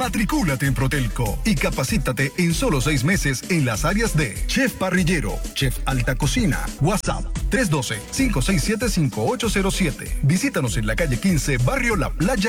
Matricúlate en Protelco y capacítate en solo 6 meses en las áreas de chef parrillero, chef alta cocina. WhatsApp 312-567-5807. Visítanos en la calle 15, Barrio La Playa,